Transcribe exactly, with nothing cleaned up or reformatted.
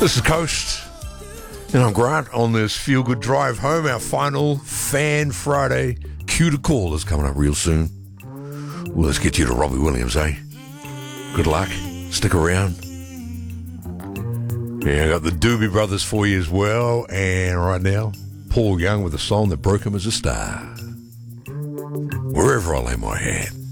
This is Coast, and I'm Grant on this feel-good drive home. Our final Fan Friday Cue to Call is coming up real soon. Well, let's get you to Robbie Williams, eh? Good luck. Stick around. Yeah, I got the Doobie Brothers for you as well, and right now, Paul Young with a song that broke him as a star. Wherever I lay my head.